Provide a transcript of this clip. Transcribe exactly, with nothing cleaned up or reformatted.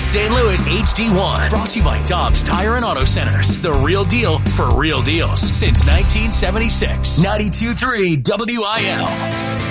Saint Louis H D one. Brought to you by Dobbs Tire and Auto Centers. The real deal for real deals since nineteen seventy-six. ninety-two point three W I L.